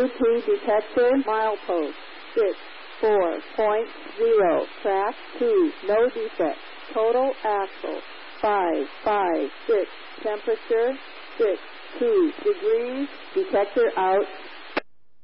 detector, milepost 64.0, track 2, no defect, total axle 556, temperature 62 degrees, detector out.